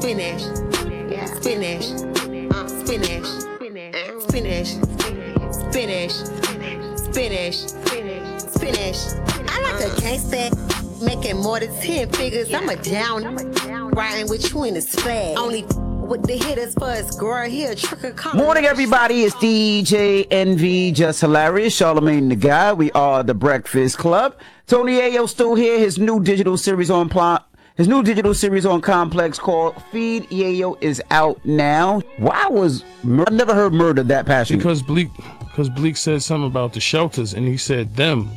spinach, spinach, spinach, spinach, spinach, spinach, spinach. I like a gangsta, making more than 10 figures. I'm a down, riding with you in the swag. Only with the hitters for us, girl here, trick or call. Morning, everybody. It's DJ NV, Just Hilarious, Charlemagne the Guy. We are the Breakfast Club. Tony Ayo still here. His new digital series on Complex called Feed Yayo is out now. Why was I never heard murder that passionate? Because Bleak said something about the shelters, and he said them.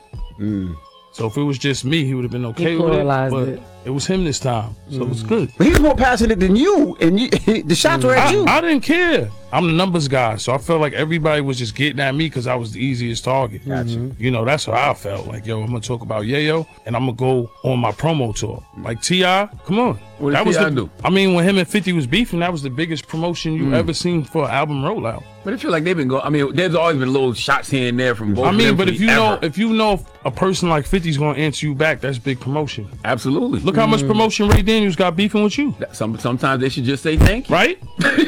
So if it was just me, he would have been okay with it. But it was him this time, so it was good. But he's more passionate than you, and the shots were at you. I didn't care. I'm the numbers guy, so I felt like everybody was just getting at me because I was the easiest target. Gotcha. You know, that's how I felt. Like, yo, I'm gonna talk about Yayo, and I'm gonna go on my promo tour. Like T.I., come on. What did T.I. do? I mean, when him and 50 was beefing, that was the biggest promotion you ever seen for an album rollout. But I feel like they've been going. I mean, there's always been little shots here and there from both. I mean, but if you know a person like 50's gonna answer you back, that's big promotion. Absolutely. Look how much promotion Ray Daniels got beefing with you. Sometimes they should just say thank you. Right?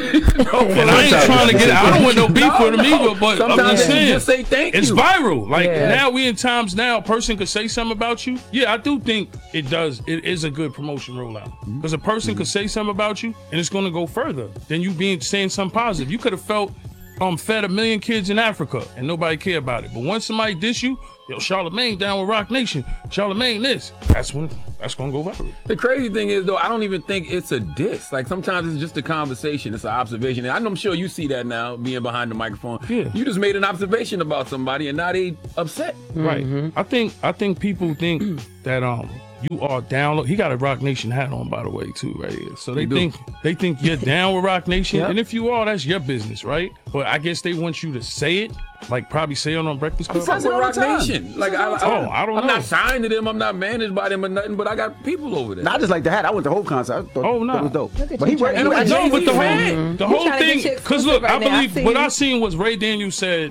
And I ain't trying to get. I don't want no beef with him either. But I'm just saying, just say thank you. It's viral. Like now we in times now, a person could say something about you. Yeah, I do think it does. It is a good promotion rollout because a person could say something about you and it's gonna go further than you saying something positive. You could have fed 1 million kids in Africa and nobody care about it. But once somebody diss you, yo, Charlemagne down with Rock Nation, Charlemagne this, that's gonna go viral. The crazy thing is though, I don't even think it's a diss. Like sometimes it's just a conversation, it's an observation. And I'm sure you see that now, being behind the microphone. Yeah. You just made an observation about somebody and now they upset. Right. I think people think that you are down. He got a Rock Nation hat on, by the way, too, right here. So they think you're down with Rock Nation, and if you are, that's your business, right? But I guess they want you to say it, like probably say it on Breakfast Club. I'm with Rock Nation. Like I don't know. I'm not signed to them. I'm not managed by them or nothing. But I got people over there. Not just like the hat. I went to the whole concert. I thought it was dope. But he went. The whole thing. Because look, I believe what I seen was Ray Daniels said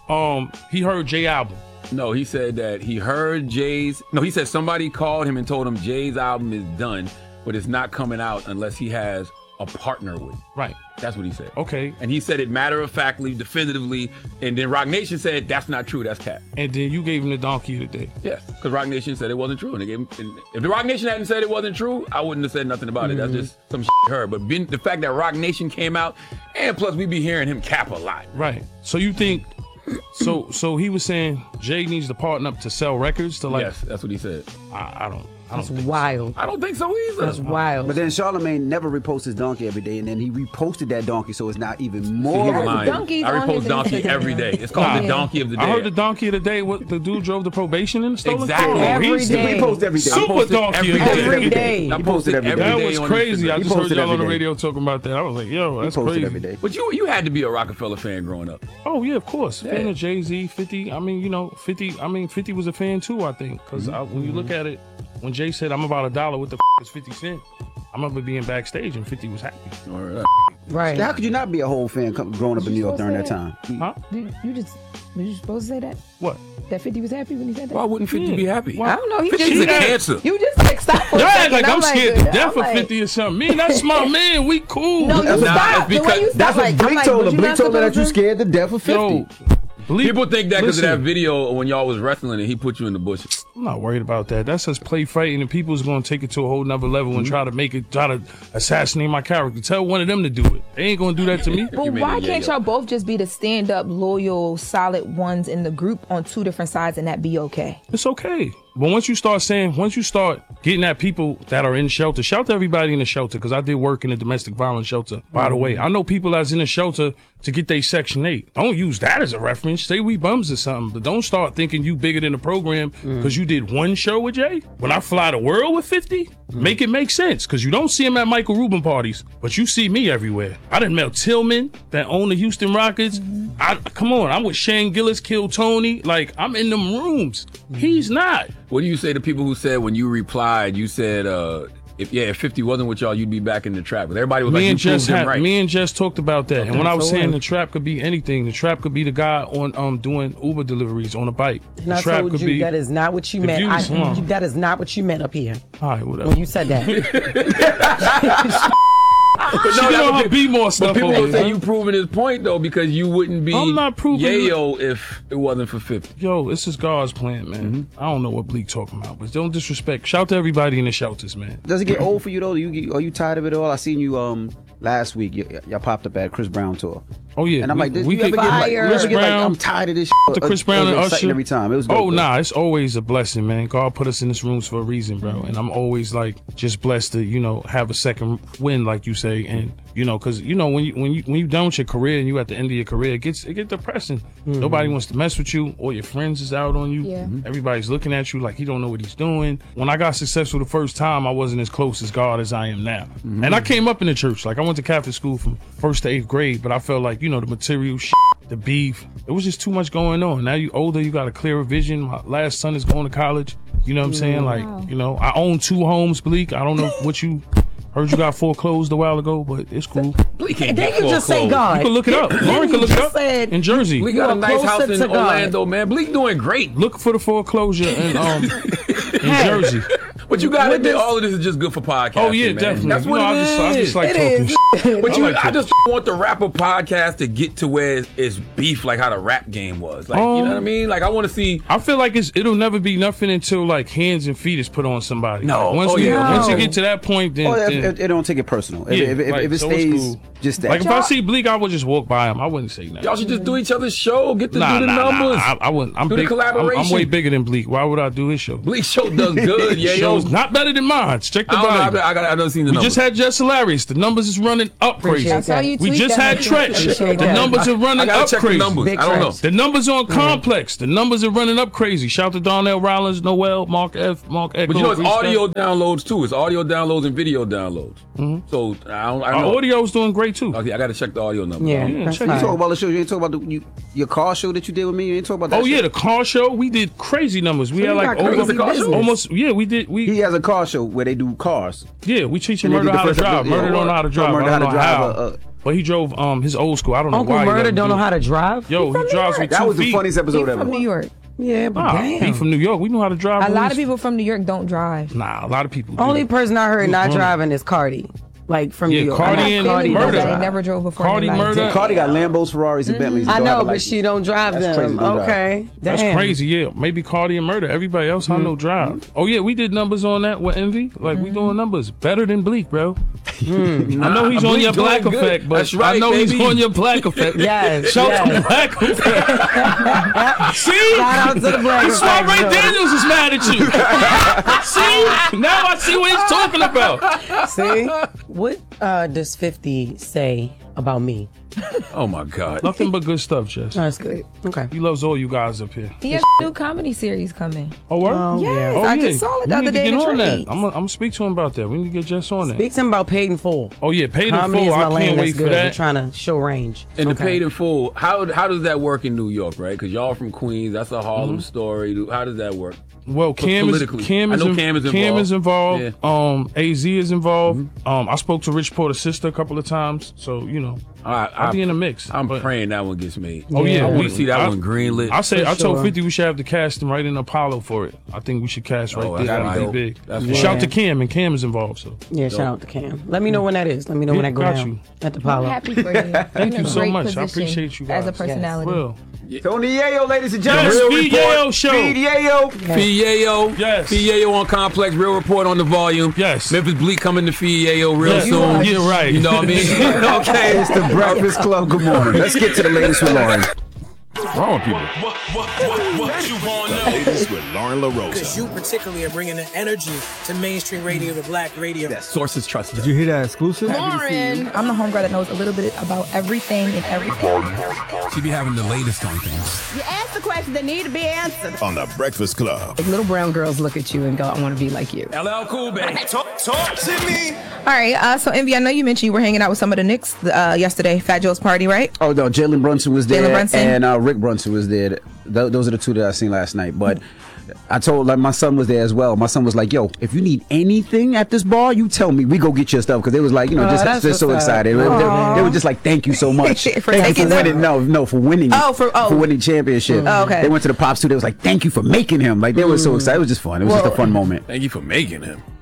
he heard Jay album. No, he said that he heard Jay's. No, he said somebody called him and told him Jay's album is done, but it's not coming out unless he has a partner with. Right. That's what he said. Okay. And he said it matter-of-factly, definitively, and then Rock Nation said that's not true, that's cap. And then you gave him the donkey of the day. Yes, because Rock Nation said it wasn't true. And they gave him, and if the Rock Nation hadn't said it wasn't true, I wouldn't have said nothing about it. That's just some shit I heard. But the fact that Rock Nation came out, and plus we be hearing him cap a lot. Right. So you think... So he was saying Jay needs to partner up to sell records to like. Yes, that's what he said. I don't. That's wild. I don't think so either. That's wild. But then Charlemagne never reposts his donkey every day, and then he reposted that donkey, so it's not even more. I repost donkey every day. It's called the donkey of the day. I heard the donkey of the day. What the dude drove the probation in the stolen car. Exactly. Every day. He posts every day. Super donkey every day. I posted every day. That was crazy. I just heard y'all on the day. radio talking about that. I was like, yo, that's crazy. Every day. But you had to be a Rockefeller fan growing up. Oh yeah, of course. Yeah. Fan of Jay-Z, 50. I mean, 50. I mean, 50 was a fan too. I think because when you look at it, when Jay said, "I'm about $1," what the is 50 Cent? I remember being backstage and 50 was happy. All right. Right. How could you not be a whole fan growing up in New York during that time? Huh? Was you supposed to say that? What? That 50 was happy when he said that? Why wouldn't 50 be happy? I don't know. He 50's a cancer. You just like stop for a Yeah, second. like I'm scared to death I'm of 50 or something. Me, that's my man. We cool. No, you stop. The way you That's stop, what Bleak told her. Bleak told her that you scared to death of 50. Yo, People think that because of Listen. that video when y'all was wrestling and he put you in the bushes. I'm not worried about that. That's us play fighting, and people's going to take it to a whole nother level and try to assassinate my character. Tell one of them to do it. They ain't going to do that to me. But why can't y'all both just be the stand-up, loyal, solid ones in the group on two different sides and that be okay? It's okay. But once you start getting at people that are in shelter, shout to everybody in the shelter, because I did work in a domestic violence shelter. By the way, I know people that's in the shelter to get their Section 8. Don't use that as a reference. Say we bums or something, but don't start thinking you bigger than the program because you did one show with Jay. When I fly the world with 50, make it make sense, because you don't see him at Michael Rubin parties, but you see me everywhere. I done met Tillman that owned the Houston Rockets. Come on, I'm with Shane Gillis, Kill Tony. Like, I'm in them rooms. He's not. What do you say to people who said when you replied, you said, if 50 wasn't with y'all, you'd be back in the trap? But everybody was Me like, and Jess talked about that. And when I was saying the trap could be anything, the trap could be the guy on doing Uber deliveries on a bike. And I told you that is not what you meant. That is not what you meant up here. All right, whatever. When you said that. I'll be more But stuff people over gonna say here. you proving his point though, because you wouldn't be I'm not proving Yayo if it wasn't for 50. Yo, this is God's plan, man. I don't know what Bleak talking about, but don't disrespect. Shout to everybody in the shelters, man. Does it get old for you though? Are you tired of it all? I seen you last week. Y'all popped up at Chris Brown tour. Oh yeah, And I'm like, we you ever get get like, Fire. you ever get like, Brown, I'm tired of this to Chris Brown and Usher every time. It was dope, oh though. nah, it's always a blessing, man. God put us in this rooms for a reason, bro. And I'm always like just blessed to have a second win, like you say, and because when you done with your career and you at the end of your career, it gets depressing. Nobody wants to mess with you. All your friends is out on you. Yeah. Everybody's looking at you like he don't know what he's doing. When I got successful the first time, I wasn't as close as God as I am now. And I came up in the church. Like I went to Catholic school from 1st to 8th grade, but I felt like the material shit, the beef, it was just too much going on. Now you older, you got a clearer vision. My last son is going to college. You know what I'm saying? Like, I own 2 homes, Bleak. I don't know what you heard, you got foreclosed a while ago, but it's cool. Bleak can't They get can just say foreclosed. God. You can look it up. Lauren can look it up. said In Jersey. Bleak got a You are nice house closer in to God. Orlando, man. Bleak doing great. Look for the foreclosure in Jersey. But you gotta admit, all of this is just good for podcasting. Oh yeah, man. definitely. That's what I it just is. like It talking is. shit. But I like I just want the rapper podcast to get to where it's beef, like how the rap game was. Like, you know what I mean? Like, I want to see. I feel like it'll never be nothing until like hands and feet is put on somebody. No. Like, once Oh, we yeah. once you No. get to that point, then, Or then it don't take it personal. yeah, If like, it so it's stays cool. just that. Like if I see Bleak, I would just walk by him. I wouldn't say nothing. Y'all should just do each other's show. Get to Nah, do the numbers. I wouldn't. I'm Do the big. collaboration. I'm way bigger than Bleak. Why would I do his show? Bleak show does good. Yeah, Show's yo. not better than mine. Check the I don't know. volume. I don't see the We numbers. just had Jess Hilarious. The numbers is running up crazy. Appreciate I saw you We tweet just that. had Tretch. Appreciate The that. numbers are I running gotta up check crazy. the numbers. Big I don't know. facts. The numbers on Complex. The numbers are running up crazy. Shout to Donnell Rollins, Noel, Mark F, Mark Echo. But you know, it's Respect. audio downloads too. It's audio downloads and video downloads. So I don't Our know. audio's doing great too. Okay, I got to check the audio number. Yeah, Yeah, that's check it You fine. talk about the show. You ain't talk about your car show that you did with me. You ain't talk about that. Oh yeah, shit? the car show. We did crazy numbers. We had you like got crazy over business. almost. Yeah, we did. He has a car show where they do cars. Yeah, we teach him And they Murder did the how to first drive. episode, yeah. Murder don't know how to drive. Murder I how don't to know drive, how. But he drove his old school. I don't know Uncle why. he Murder let him don't do know it. how to drive. Yo, he drives with That 2 was the feet. funniest episode He's ever. from New York. Yeah, but Nah, he damn. from New York. We know how to drive. A lot Louis. of people from New York don't drive. Nah, a lot of people. Only do. person I heard not grown. driving is Cardi. Like from New Yeah, York. Cardi I know and Cardi Murder. does They drive. never drove before. in Cardi their life. Murder. Cardi got Lambos, Ferraris, and Bentleys. I Don't have know, a but license. she don't drive That's them. crazy, don't drive. Okay, That's damn. crazy, yeah. Maybe Cardi and Murder. Everybody else I know drive. Oh yeah, we did numbers on that with Envy. Like we doing numbers better than Bleak, bro. I know he's on Bleak your doing Black good. Effect, but That's right, I know baby. he's on your Black Effect. Yes, Shout yes. to Black Effect. See? Shout out to the Black That's why Effect, Ray yo. Daniels is mad at you. See? Now I see what he's talking about. See, what does 50 say about me? Oh my God. Nothing but good stuff, Jess. That's good. Okay. He loves all you guys up here. He has a new comedy series coming. Oh, what? Yes, I just saw it the We other need to day get in the on that. trades. I'm gonna speak to him about that. We need to get Jess on that. Speak to him about paid in full. Oh yeah, paid in Comedy full. is my I lane. can't That's wait for good. We're that. trying to show range. And Okay. the paid in full, how does that work in New York, right? Because y'all from Queens, that's a Harlem story. How does that work? Well, Cam is politically. I know Cam is involved. involved. AZ is involved. I spoke to Rich Porter's sister a couple of times, so I'll be in the mix. I'm But- praying that one gets made. Oh yeah, I want to see that one greenlit. I told sure. 50 we should have the casting right in Apollo for it. I think we should cast right Oh, there. that's That'd dope. be big. That's And fine. shout to Cam, and Cam is involved. So Yeah, shout out to Cam. Let me know when that is. Let me know when Yeah, that go got down you. at the I'm Apollo. happy for you. Thank You're in you a so great much. I position appreciate you guys. as a personality. Well, Tony Yayo, ladies and yes, gentlemen. Speed Yayo show. Speed Yayo. Feed Yayo. Yes. Feed Yayo on Complex. Real report on the volume. Yes. Memphis Bleak coming to Feed Yayo real Yes. soon. Yeah, right. You know what I mean? Okay. It's the Breakfast Club. Good morning. Let's get to the latest with Lauren. What's wrong with people? What you want now? Latest with Lauren Because LaRosa. you particularly are bringing the energy to mainstream radio, to black radio. Sources trusted. You hear that exclusive? Lauren, I'm the homegirl that knows a little bit about everything and everything. She be having the latest on things. You ask the questions that need to be answered. On the Breakfast Club. Little brown girls look at you and go, I want to be like you. LL Cool, baby. Talk to me. All right, so Envy, I know you mentioned you were hanging out with some of the Knicks yesterday, Fat Joe's party, right? Oh no, Jalen Brunson was there, Jalen Brunson? and Rick Brunson was there. Those are the two that I seen last night. But I told my son was there as well. My son was like, "Yo, if you need anything at this bar, you tell me. We go get your stuff." Because they was like, that's just so what's up. excited. They were just like, "Thank you so much For Thank you taking for them? winning." No, for winning. For winning championship. Oh, okay. They went to the Pops too. They was like, "Thank you for making him." Like they were so excited. It was just fun. It was just a fun moment. Thank you for making him.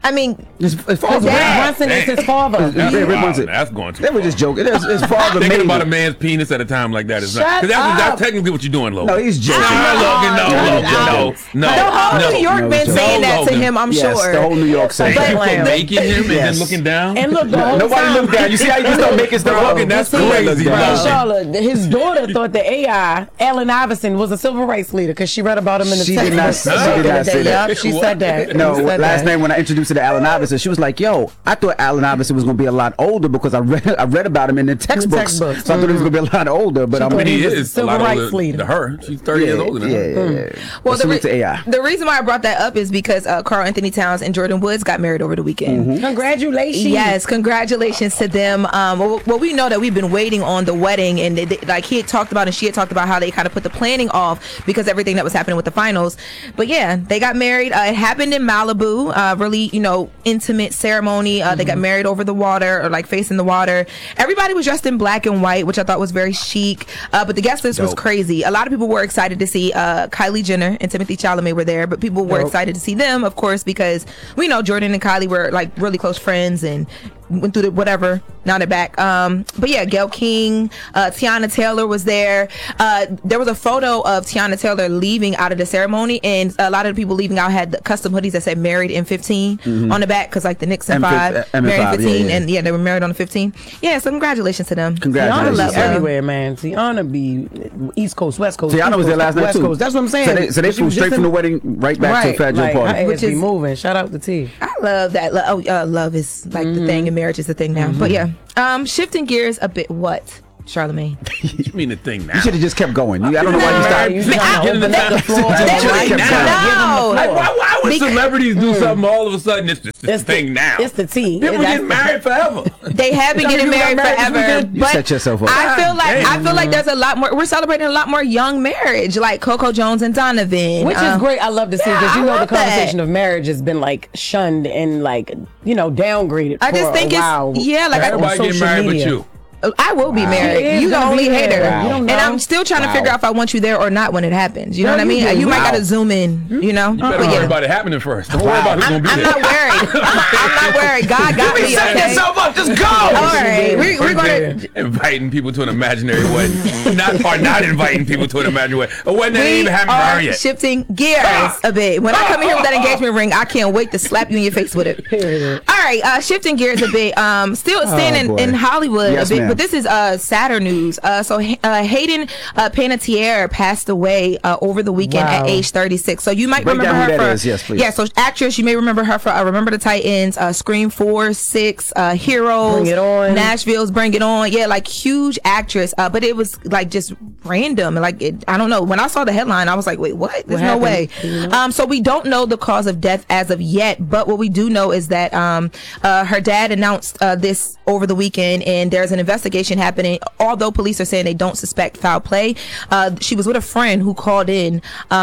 I mean, His father. Rick Brunson is his father. Rick Brunson. That's going too They were just joking. His father Thinking made about a him. man's penis at a time like that is not. Shut Because up. that's technically what you're doing, Logan. No, he's joking. No, the whole New York been saying that to him, I'm Yes, sure. the whole New York saying But- that. Making him and Yes. then looking down. And look, the whole Nobody time, looked down. You see how you just start making stuff up? Logan, that's See, crazy, bro. Hey, bro. Charlotte, his daughter thought the AI, Allen Iverson, was a civil rights leader because she read about him in the She text. did not- book she back did in not the say day. that. Yup, she said that. No, She said last that. night when I introduced her to Allen Iverson, she was like, "Yo, I thought Allen Iverson was going to be a lot older because I read about him in the textbooks. textbooks. So I thought he was going to be a lot older." But She I'm thought He he was a is a civil lot rights older leader. to her. She's 30 years older than her. yeah. Well, Salute to AI. the reason why I brought that up is because Carl Anthony Towns and Jordan Woods got married over the weekend. Mm-hmm. Congratulations. Yes, congratulations to them. Well, we know that we've been waiting on the wedding, and like he had talked about and she had talked about how they kind of put the planning off because everything that was happening with the finals. But yeah, they got married. It happened in Malibu. Really, intimate ceremony. They got married over the water, or like facing the water. Everybody was dressed in black and white, which I thought was very chic. But the guest list was crazy. A lot of people were excited to see Kylie Jenner and Timothy Chalamet were there, but people were excited to see them, of course, because we know Jordan and Kylie were like really close friends and went through the whatever. Now they're back. But yeah, Gayle King, Tiana Taylor was there. There was a photo of Tiana Taylor leaving out of the ceremony, and a lot of the people leaving out had the custom hoodies that said "Married in 15" on the back, because like the Knicks in 5, married in 15, and yeah, they were married on the 15. Yeah, so congratulations to them. Congratulations. Tiana be everywhere, man. Tiana be East Coast, West Coast. Tiana East was there Coast, last night West too. Coast. That's what I'm saying. So they She flew was straight just from in- the wedding right back to Fat Joe like, party. Her Which ass be is- moving. Shout out to T. I love that. Love is like the thing, and marriage is the thing now. But yeah, shifting gears a bit. What, Charlamagne? You mean the thing now? You should have just kept going. I don't know why you started. You trying to open up the floor. No. Like, why would celebrities do something all of a sudden? It's the thing now. It's the T. People That's get married forever. They have been getting married forever. You But set yourself up. I feel like there's a lot more. We're celebrating a lot more young marriage, like Coco Jones and Donovan, Which is great. I love to see because I the love conversation that. of marriage has been like shunned and like downgraded. I just for think a it's while. like Everybody getting married but you. I will be He married. is You the gonna only be hater, married. You don't and know. I'm still trying to figure out if I want you there or not when it happens. You know what I you mean? do. You might Wow. gotta zoom in. You know, You better but worry yeah. about it happening first. Don't worry about who's going to be I'm there. not worried. I'm not worried. God got me. Set Okay. yourself up. Just go. All right, we're gonna. Inviting people to an imaginary wedding. not inviting people to an imaginary wedding. A wedding that ain't We even happened for her are yet. shifting gears a bit. When I come in here with that engagement ring, I can't wait to slap you in your face with it. Period. All right, shifting gears a bit. Still staying boy. in Hollywood Yes, a bit, ma'am. but this is sadder news. So Hayden Panettiere passed away over the weekend at Wow. age 36. So you might Break remember down her who that for is. Yes, please. yeah. So actress, you may remember her for Remember the Titans, Scream 4, 6, Heroes, Bring It On. Nashville's Bring It On. Yeah, like huge actress. But it was like just random. Like I don't know. When I saw the headline, I was like, wait, what? There's no way. So we don't know the cause of death as of yet. But what we do know is that her dad announced this over the weekend, and there's an investigation happening. Although police are saying they don't suspect foul play, she was with a friend who called in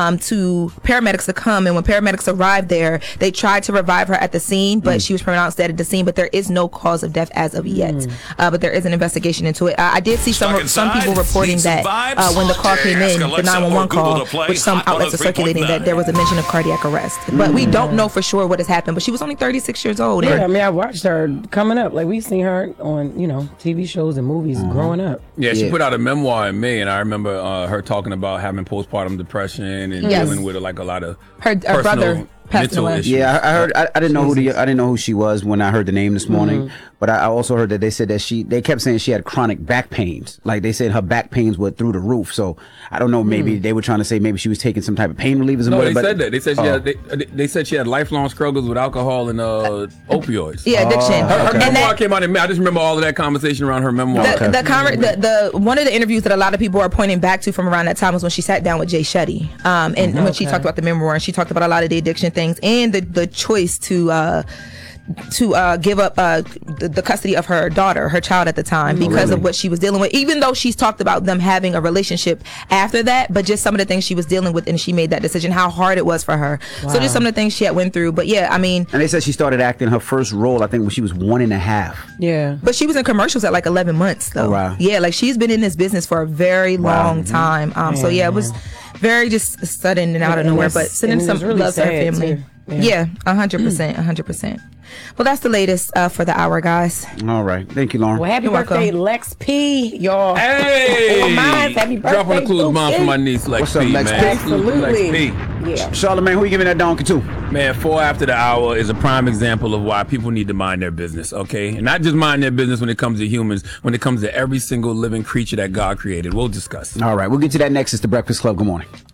to paramedics to come, and when paramedics arrived there, they tried to revive her at the scene, but she was pronounced dead at the scene. But there is no cause of death as of yet. But there is an investigation into it. I did see some people reporting that when the call came in, the 911 call, which some outlets are circulating, that there was a mention of cardiac arrest. But we don't know for sure what has happened. But she was only 36 years old. Yeah, I mean, I watched her coming up. Like, we've seen her on, TV shows and movies growing up. Yeah, she put out a memoir in May, and I remember her talking about having postpartum depression and Yes. dealing with like a lot of Her personal brother passed mental away. issues. Yeah, I heard. I didn't know I didn't know who she was when I heard the name this morning. But I also heard that they said that they kept saying she had chronic back pains. Like they said her back pains were through the roof. So I don't know. Maybe they were trying to say maybe she was taking some type of pain relievers. No, and they but, said that. They said she had. They said she had lifelong struggles with alcohol and opioids. Yeah, addiction. Her And memoir that- came out in May. I just remember all of that conversation around her memoir. The one of the interviews that a lot of people are pointing back to from around that time was when she sat down with Jay Shetty, and when she talked about the memoir, and she talked about a lot of the addiction things and the choice to give up the custody of her daughter, her child at the time, because of what she was dealing with. Even though she's talked about them having a relationship after that, but just some of the things she was dealing with, and she made that decision, how hard it was for her. So just some of the things she had went through. But yeah, I mean, And they said she started acting her first role, I think, when she was 1.5. Yeah. but she was in commercials at like 11 months though. Oh, wow. Yeah, like she's been in this business for a very long time. So yeah, it was very just sudden and out of nowhere. But sending some love to her family. Yeah, 100%, 100%. Well, that's the latest for the hour, guys. All right. Thank you, Lauren. Well, happy You're birthday, welcome. Lex P, y'all. Hey! Happy birthday, Dropping a clues bomb for my niece, Lex What's up, P, Lex man. P? Absolutely. Lex P. Yeah. Charlamagne, who you giving that donkey to? Man, 4 after the hour is a prime example of why people need to mind their business, okay? And not just mind their business when it comes to humans, when it comes to every single living creature that God created. We'll discuss. All right. We'll get to that next. It's the Breakfast Club. Good morning.